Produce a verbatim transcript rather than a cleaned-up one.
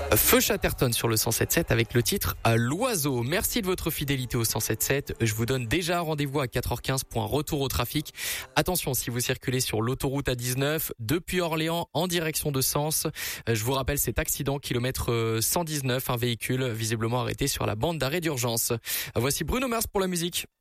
Feu Chatterton sur le cent sept sept avec le titre à l'oiseau. Merci de votre fidélité au cent sept sept. Je vous donne déjà rendez-vous à quatre heures quinze pour un retour au trafic. Attention, si vous circulez sur l'autoroute A dix-neuf depuis Orléans en direction de Sens, je vous rappelle cet accident kilomètre cent dix-neuf, un véhicule visiblement arrêté sur la bande d'arrêt d'urgence. Voici Bruno Mars pour la musique.